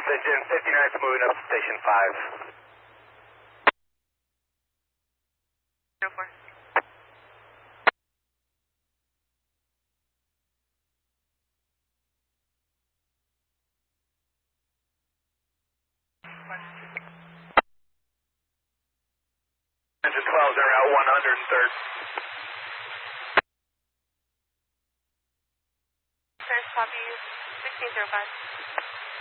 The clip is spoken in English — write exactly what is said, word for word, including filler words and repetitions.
Engine fifty-nine is moving up to station five. zero four. Engine twelve is en route one hundred third. First copy, sixteen zero five.